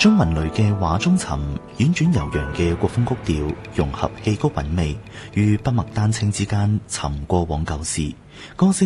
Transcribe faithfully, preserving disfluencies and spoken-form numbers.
將雲雷嘅畫中尋婉轉悠揚嘅國風曲調融合戲曲品味，於筆墨丹青之間尋過往舊時，歌聲